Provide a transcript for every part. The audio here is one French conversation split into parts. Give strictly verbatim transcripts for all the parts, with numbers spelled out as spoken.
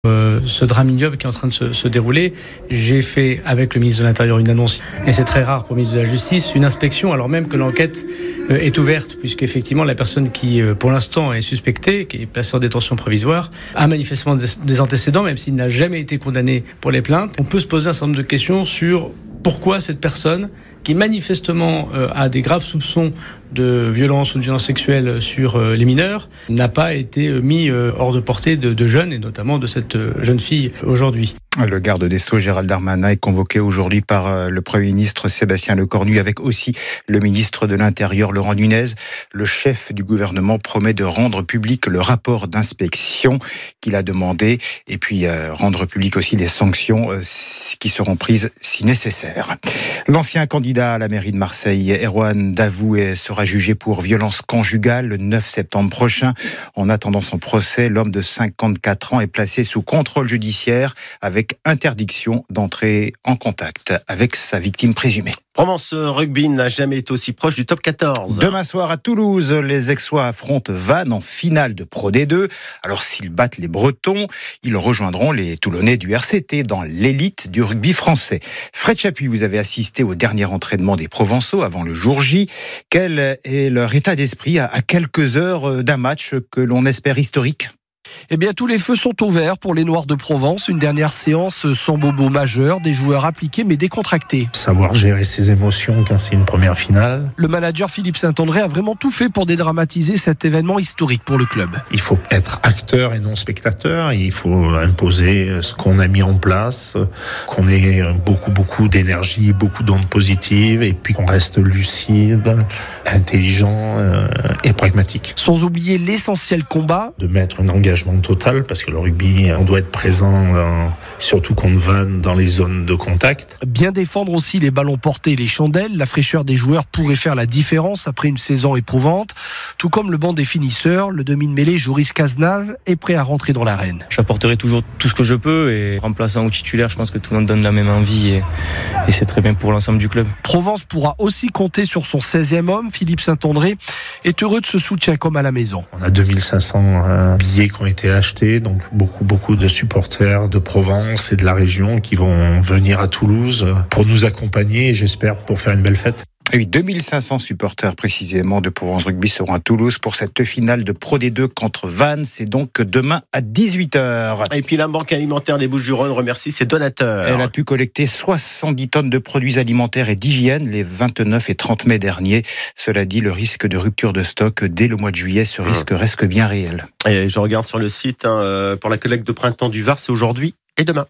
Euh, ce drame ignoble qui est en train de se, se dérouler. J'ai fait avec le ministre de l'Intérieur une annonce, et c'est très rare pour le ministre de la Justice, une inspection alors même que l'enquête euh, est ouverte, puisqu'effectivement la personne qui euh, pour l'instant est suspectée, qui est placée en détention provisoire, a manifestement des, des antécédents, même s'il n'a jamais été condamné pour les plaintes. On peut se poser un certain nombre de questions sur pourquoi cette personne, qui manifestement euh, a des graves soupçons de violence ou de violence sexuelle sur euh, les mineurs, n'a pas été euh, mis euh, hors de portée de, de jeunes, et notamment de cette euh, jeune fille aujourd'hui. Le garde des Sceaux, Gérald Darmanin, est convoqué aujourd'hui par le Premier ministre Sébastien Lecornu, avec aussi le ministre de l'Intérieur Laurent Nunez. Le chef du gouvernement promet de rendre public le rapport d'inspection qu'il a demandé, et puis euh, rendre public aussi les sanctions euh, qui seront prises si nécessaire. L'ancien candidat à la mairie de Marseille, Erwan Davout, sera jugé pour violence conjugale le neuf septembre prochain. En attendant son procès, l'homme de cinquante-quatre ans est placé sous contrôle judiciaire avec interdiction d'entrer en contact avec sa victime présumée. Provence Rugby n'a jamais été aussi proche du top quatorze. Demain soir à Toulouse, les Aixois affrontent Vannes en finale de Pro D deux. Alors s'ils battent les Bretons, ils rejoindront les Toulonnais du R C T dans l'élite du rugby français. Fred Chapuis, vous avez assisté au dernier entraînement des Provençaux avant le jour J. Quel est leur état d'esprit à quelques heures d'un match que l'on espère historique ? Eh bien, tous les feux sont ouverts pour les Noirs de Provence. Une dernière séance sans bobo majeur, des joueurs appliqués mais décontractés. Savoir gérer ses émotions quand c'est une première finale. Le manager Philippe Saint-André a vraiment tout fait pour dédramatiser cet événement historique pour le club. Il faut être acteur et non spectateur. Il faut imposer ce qu'on a mis en place, qu'on ait beaucoup, beaucoup d'énergie, beaucoup d'ondes positives, et puis qu'on reste lucide, intelligent et pragmatique. Sans oublier l'essentiel combat. De mettre un engagement total, parce que le rugby, on doit être présent, euh, surtout contre Vannes, dans les zones de contact. Bien défendre aussi les ballons portés et les chandelles. La fraîcheur des joueurs pourrait faire la différence après une saison éprouvante. Tout comme le banc des finisseurs, le demi de mêlée Joris Cazenave est prêt à rentrer dans l'arène. J'apporterai toujours tout ce que je peux, et remplaçant ou titulaire, je pense que tout le monde donne la même envie, et, et c'est très bien pour l'ensemble du club. Provence pourra aussi compter sur son seizième homme. Philippe Saint-André est heureux de ce soutien comme à la maison. On a deux mille cinq cents euh, billets qui ont été achetés, donc beaucoup beaucoup de supporters de Provence et de la région qui vont venir à Toulouse pour nous accompagner, et j'espère pour faire une belle fête. Oui, deux mille cinq cents supporters précisément de Provence Rugby seront à Toulouse pour cette finale de Pro D deux contre Vannes. C'est donc demain à dix-huit heures. Et puis la Banque alimentaire des Bouches-du-Rhône remercie ses donateurs. Elle a pu collecter soixante-dix tonnes de produits alimentaires et d'hygiène les vingt-neuf et trente mai dernier. Cela dit, le risque de rupture de stock dès le mois de juillet, ce risque mmh. reste bien réel. Et je regarde sur le site hein, pour la collecte de printemps du Var, c'est aujourd'hui et demain.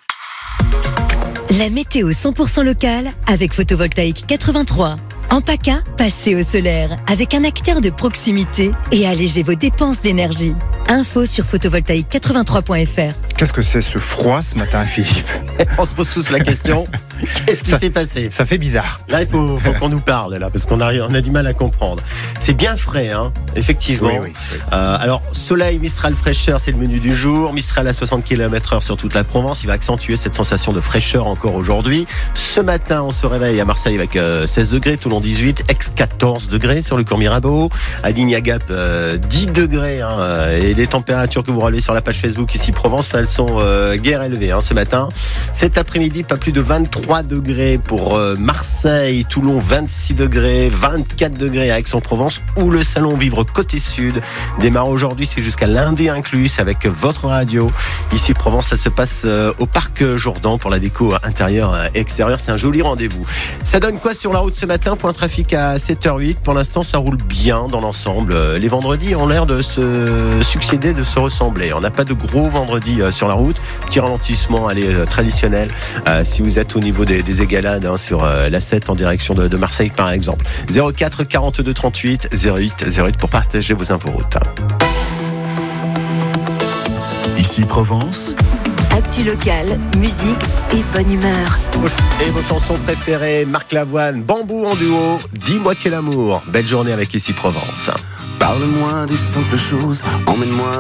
La météo cent pour cent locale avec Photovoltaïque quatre-vingt-trois. En PACA, passez au solaire avec un acteur de proximité et allégez vos dépenses d'énergie. Info sur photovoltaïque quatre-vingt-trois point f r. Qu'est-ce que c'est ce froid ce matin, Philippe ? On se pose tous la question. Qu'est-ce qui ça, s'est passé ? Ça fait bizarre. Là, il faut, faut qu'on nous parle, là, parce qu'on a, on a du mal à comprendre. C'est bien frais, hein, effectivement. Oui, oui, oui. Euh, alors, soleil, Mistral, fraîcheur, c'est le menu du jour. Mistral à soixante kilomètres heure sur toute la Provence. Il va accentuer cette sensation de fraîcheur encore aujourd'hui. Ce matin, on se réveille à Marseille avec euh, seize degrés, Toulon dix-huit, Aix quatorze degrés sur le cours Mirabeau, à Digne-à-Gap euh, dix degrés. Hein, et les températures que vous relevez sur la page Facebook ici Provence, elles sont euh, guère élevées hein, ce matin. Cet après-midi, pas plus de vingt-trois degrés pour euh, Marseille, Toulon vingt-six degrés, vingt-quatre degrés à Aix-en-Provence, où le salon Vivre Côté Sud démarre aujourd'hui, c'est jusqu'à lundi inclus, c'est avec votre radio. Ici Provence, ça se passe euh, au Parc Jourdan pour la déco intérieure et extérieure, c'est un joli rendez-vous. Ça donne quoi sur la route ce matin ? Point trafic à sept heures huit, pour l'instant ça roule bien dans l'ensemble. Les vendredis ont l'air de se succéder, de se ressembler. On n'a pas de gros vendredis sur la route, petit ralentissement allez, traditionnel euh, si vous êtes au niveau des, des égalades hein, sur euh, l'A sept en direction de, de Marseille par exemple. zéro quatre quarante-deux trente-huit zéro huit zéro huit pour partager vos infos routes. Ici Provence. Actu locale, musique et bonne humeur. Et vos chansons préférées, Marc Lavoine, Bambou en duo, Dis-moi quel amour. Belle journée avec Ici Provence. Parle-moi des simples choses, emmène-moi